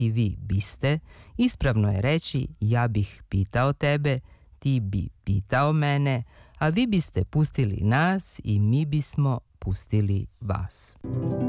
i vi biste, ispravno je reći ja bih pitao tebe, ti bi pitao mene, a vi biste pustili nas i mi bismo pustili vas.